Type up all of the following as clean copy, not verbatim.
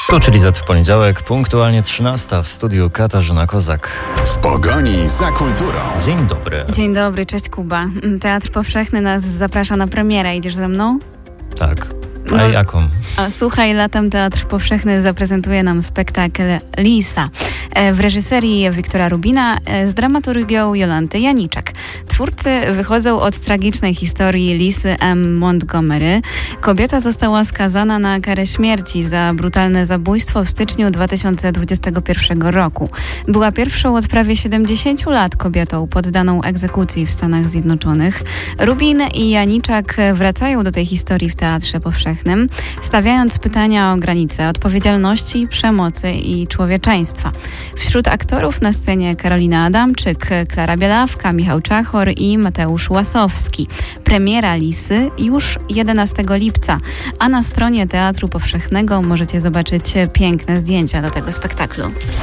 Tu Chili Z w poniedziałek, punktualnie 13 w studiu Katarzyna Kozak. W pogoni za kulturą. Dzień dobry. Dzień dobry, cześć Kuba. Teatr Powszechny nas zaprasza na premierę. Idziesz ze mną? Tak. A jaką? Słuchaj, latem Teatr Powszechny zaprezentuje nam spektakl Lisa w reżyserii Wiktora Rubina z dramaturgią Jolanty Janiczak. Twórcy wychodzą od tragicznej historii Lisy M. Montgomery. Kobieta została skazana na karę śmierci za brutalne zabójstwo w styczniu 2021 roku. Była pierwszą od prawie 70 lat kobietą poddaną egzekucji w Stanach Zjednoczonych. Rubin i Janiczak wracają do tej historii w Teatrze Powszechnym, stawiając pytania o granice odpowiedzialności, przemocy i człowieczeństwa. Wśród aktorów na scenie Karolina Adamczyk, Klara Bielawka, Michał Czachor i Mateusz Łasowski. Premiera Lisy już 11 lipca, a na stronie Teatru Powszechnego możecie zobaczyć piękne zdjęcia do tego spektaklu.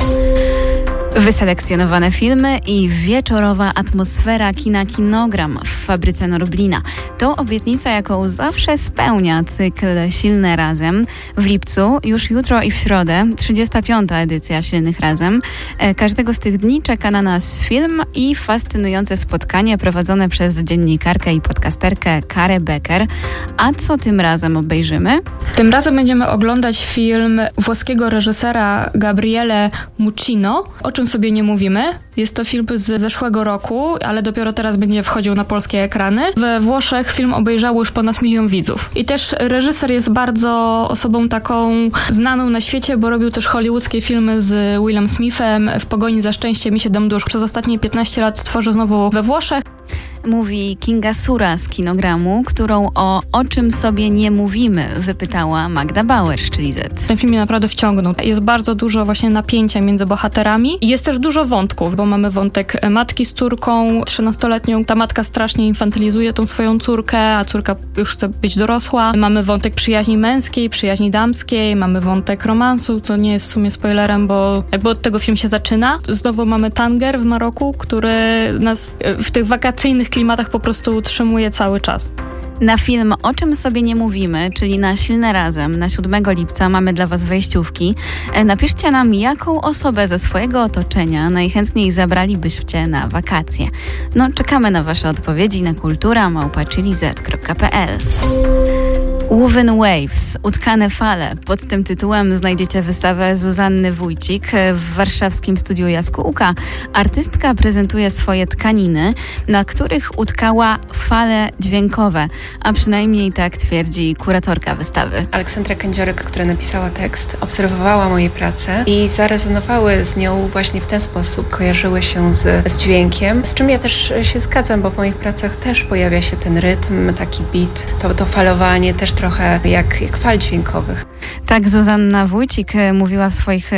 Wyselekcjonowane filmy i wieczorowa atmosfera kina Kinogram w Fabryce Norblina. To obietnica, jaką zawsze spełnia cykl Silne Razem. W lipcu, już jutro i w środę, 35. edycja Silnych Razem. Każdego z tych dni czeka na nas film i fascynujące spotkanie prowadzone przez dziennikarkę i podcasterkę Karę Becker. A co tym razem obejrzymy? Tym razem będziemy oglądać film włoskiego reżysera Gabriele Muccino, O czym sobie nie mówimy. Jest to film z zeszłego roku, ale dopiero teraz będzie wchodził na polskie ekrany. We Włoszech film obejrzało już ponad 1 milion widzów. I też reżyser jest bardzo osobą taką znaną na świecie, bo robił też hollywoodzkie filmy z Willem Smithem. W pogoni za szczęściem i 7 dusz. Przez ostatnie 15 lat tworzy znowu we Włoszech. Mówi Kinga Sura z Kinogramu, którą o czym sobie nie mówimy wypytała Magda Bauer z Chili Z. Ten film mnie naprawdę wciągnął. Jest bardzo dużo właśnie napięcia między bohaterami i jest też dużo wątków, bo mamy wątek matki z córką 13-letnią. Ta matka strasznie infantylizuje tą swoją córkę, a córka już chce być dorosła. Mamy wątek przyjaźni męskiej, przyjaźni damskiej, mamy wątek romansu, co nie jest w sumie spoilerem, bo jakby od tego film się zaczyna. Znowu mamy Tanger w Maroku, który nas w tych wakacyjnych klimatach po prostu utrzymuje cały czas. Na film O czym sobie nie mówimy, czyli na Silne Razem, na 7 lipca mamy dla Was wejściówki. Napiszcie nam, jaką osobę ze swojego otoczenia najchętniej zabralibyście na wakacje. Czekamy na Wasze odpowiedzi na kultura@chiliz.pl. Woven Waves, utkane fale. Pod tym tytułem znajdziecie wystawę Zuzanny Wójcik w warszawskim studiu Jaskółka. Artystka prezentuje swoje tkaniny, na których utkała fale dźwiękowe, a przynajmniej tak twierdzi kuratorka wystawy. Aleksandra Kędziorek, która napisała tekst, obserwowała moje prace i zarezonowały z nią właśnie w ten sposób, kojarzyły się z dźwiękiem, z czym ja też się zgadzam, bo w moich pracach też pojawia się ten rytm, taki beat, to falowanie, też trochę jak fal dźwiękowych. Tak Zuzanna Wójcik mówiła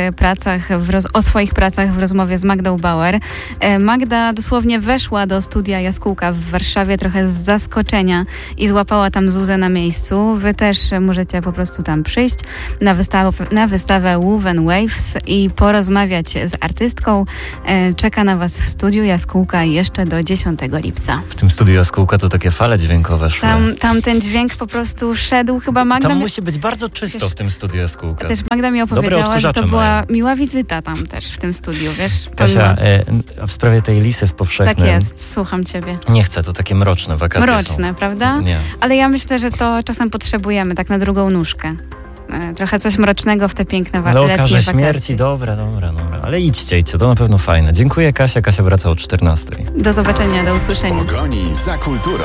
o swoich pracach w rozmowie z Magdą Bauer. Magda dosłownie weszła do studia Jaskółka w Warszawie trochę z zaskoczenia i złapała tam Zuzę na miejscu. Wy też możecie po prostu tam przyjść na wystawę Woven Waves i porozmawiać z artystką. Czeka na Was w studiu Jaskółka jeszcze do 10 lipca. W tym studiu Jaskółka to takie fale dźwiękowe szły. Tam ten dźwięk po prostu szedł, chyba Magda... Tam musi być bardzo czysto w tym studiu Jaskółka. Też Magda mi opowiedziała, że to była miła wizyta tam też w tym studiu, wiesz? Kasia, w sprawie tej Lisy w Powszechnym... Tak jest, słucham Ciebie. Nie chcę, to takie mroczne wakacje Mroczne, są. prawda? Nie. Ale ja myślę, że to czasem potrzebujemy, tak na drugą nóżkę. Trochę coś mrocznego w te piękne letnie wakacje. Ale o karze śmierci, dobra. Ale idźcie, to na pewno fajne. Dziękuję, Kasia. Kasia wraca o 14. Do zobaczenia, do usłyszenia. W pogoni za kulturą.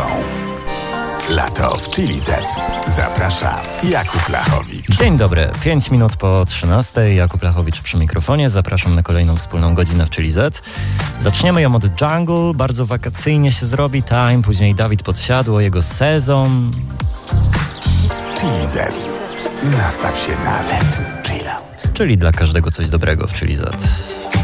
Lato w Chili Z. Zaprasza Jakub Lachowicz. Dzień dobry, 5 minut po 13. Jakub Lachowicz przy mikrofonie. Zapraszam na kolejną wspólną godzinę w Chili Z. Zaczniemy ją od Jungle. Bardzo wakacyjnie się zrobi. Time. Później Dawid Podsiadło, jego sezon. Chili Z. Nastaw się na letni chill out. Czyli dla każdego coś dobrego w Chili Z.